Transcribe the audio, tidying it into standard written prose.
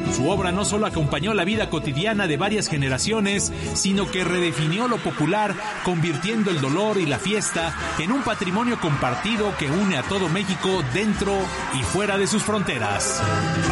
Su obra no solo acompañó la vida cotidiana de varias generaciones, sino que redefinió lo popular, convirtiendo el dolor y la fiesta en un patrimonio compartido que une a todo México dentro y fuera de sus fronteras.